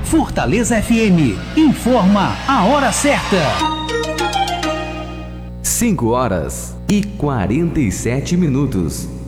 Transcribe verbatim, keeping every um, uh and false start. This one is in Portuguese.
Fortaleza F M informa a hora certa. cinco horas e quarenta e sete minutos.